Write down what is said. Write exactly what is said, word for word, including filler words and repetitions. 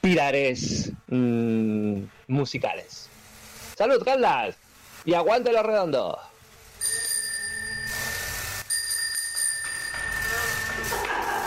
pilares mmm, musicales. Salud, Carlas, y aguante lo redondo.